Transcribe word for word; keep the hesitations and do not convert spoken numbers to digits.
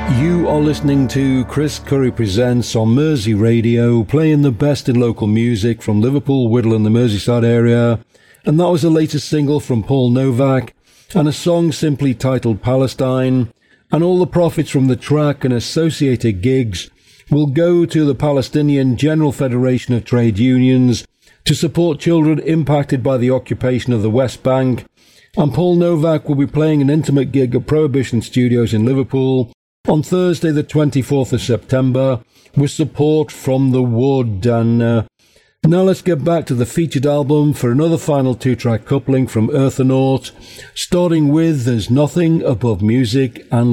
You are listening to Chris Curry Presents on Mersey Radio, playing the best in local music from Liverpool, Whittle and the Merseyside area. And that was the latest single from Paul Novak, and a song simply titled Palestine. And all the profits from the track and associated gigs will go to the Palestinian General Federation of Trade Unions to support children impacted by the occupation of the West Bank. And Paul Novak will be playing an intimate gig at Prohibition Studios in Liverpool on Thursday the twenty-fourth of September with support from The Wood. And uh, now let's get back to the featured album for another final two-track coupling from Earthonaut, starting with There's Nothing Above Music and